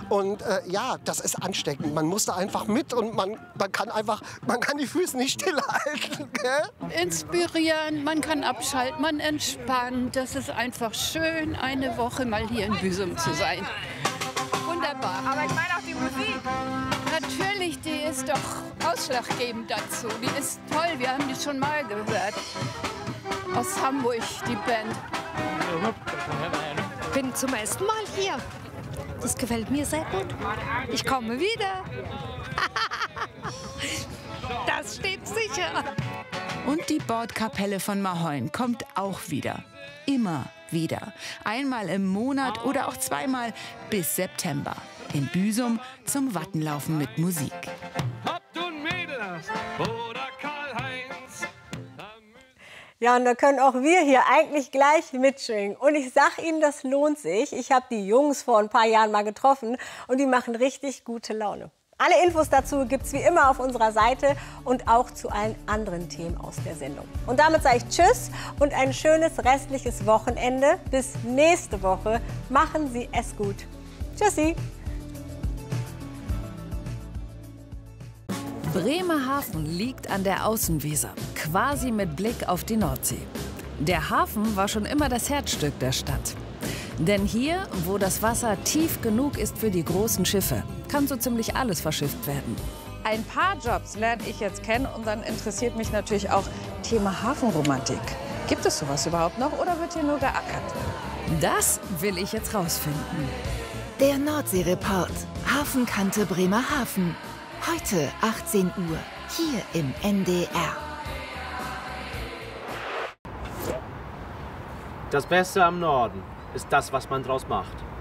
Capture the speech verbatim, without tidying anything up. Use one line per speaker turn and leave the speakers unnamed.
Und äh, ja, das ist ansteckend. Man muss da einfach mit und man, man kann einfach, man kann die Füße nicht stillhalten. Gell?
Inspirieren, man kann abschalten, man entspannt. Das ist einfach schön, eine Woche mal hier in Büsum zu sein. Wunderbar.
Aber ich meine auch die Musik.
Natürlich, die ist doch ausschlaggebend dazu. Die ist toll, wir haben die schon mal gehört. Aus Hamburg, die Band.
Ich bin zum ersten Mal hier. Das gefällt mir sehr gut. Ich komme wieder. Das steht sicher.
Und die Bordkapelle von Mahoin kommt auch wieder. Immer wieder. Einmal im Monat oder auch zweimal bis September. In Büsum zum Wattenlaufen mit Musik.
Ja, und da können auch wir hier eigentlich gleich mitschwingen. Und ich sag Ihnen, das lohnt sich. Ich habe die Jungs vor ein paar Jahren mal getroffen und die machen richtig gute Laune. Alle Infos dazu gibt's wie immer auf unserer Seite und auch zu allen anderen Themen aus der Sendung. Und damit sage ich Tschüss und ein schönes restliches Wochenende. Bis nächste Woche. Machen Sie es gut. Tschüssi.
Bremerhaven liegt an der Außenweser, quasi mit Blick auf die Nordsee. Der Hafen war schon immer das Herzstück der Stadt. Denn hier, wo das Wasser tief genug ist für die großen Schiffe, kann so ziemlich alles verschifft werden.
Ein paar Jobs lerne ich jetzt kennen und dann interessiert mich natürlich auch Thema Hafenromantik. Gibt es sowas überhaupt noch oder wird hier nur geackert?
Das will ich jetzt rausfinden.
Der Nordsee-Report. Hafenkante Bremerhaven. Heute achtzehn Uhr, hier im N D R.
Das Beste am Norden ist das, was man draus macht.